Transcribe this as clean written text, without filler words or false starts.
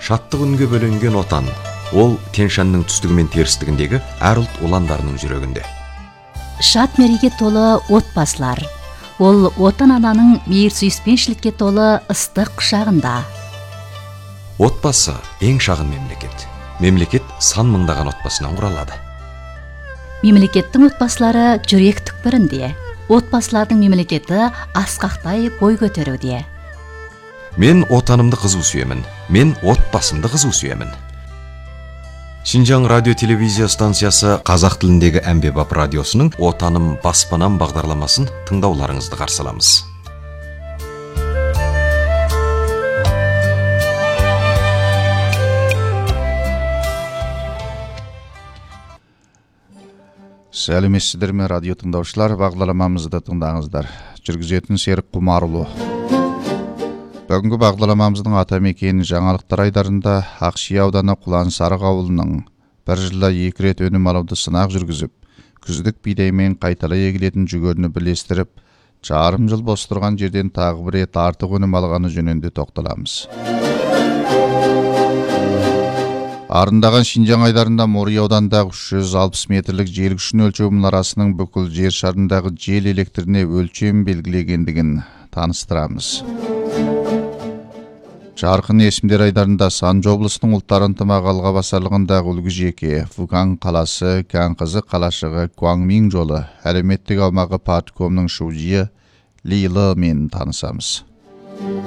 Шаттық үнге бөленген отан, ол Тянь-Шаньның түстігі мен терістігіндегі әр ұлт ұландарының жүрегінде. Шат мереге толы отбасылар. Ол отан ананың мейірсүйіспеншілікке толы ыстық құшағында. Отбасы ең шағын мемлекет. Мемлекет сан мыңдаған отбасынан құралады. Мемлекеттің отбасылары жүрек түкпірінде. Отбасылардың мемлекеті асқақтай бой көтеруде. Мен отанымды қызу сүйемін. Мен отбасымды қызу сүйемін. Шинжаң радио телевизия станциясы қазақ тіліндегі әмбебап радиосының Отаным баспанам бағдарламасын тыңдауларыңызды қарсы аламыз. Сәлеметсіздер ме радио тыңдаушылар, бағдарламамызды тыңдаңыздар. Жүргізетін Серік Құмарұлы. Бүгінгі бағдарламамыздың атамекен жаңалықтар айдарында Ақши ауданы Құлан-Сарық ауылының бір жылда 2 рет өнім алуды сынақ жүргізіп, күздік бидаймен қайтара егілетін жүгеріні бірлестіріп, жарым жыл бос тұрған жерден тағы бір рет артық өнім алғаны жөнінде тоқталамыз. Арындаған Шинжаң айдарында Мори аудандағы 360 метрлік жел күшін өлшеу мұнарасының бүкіл жер шарындағы жел электріне өлшем белгілегендігін таныстырамыз. Жарқын есімдер айдарында Санжы облысының ұлттар ынтымағы алғабасарлығындағы үлгі жеке, Фукан қаласы, Кәңқызы қалашығы, Гуаңмин жолы, әлеуметтік аумағы парткомның шужиы Лилы мен танысамыз.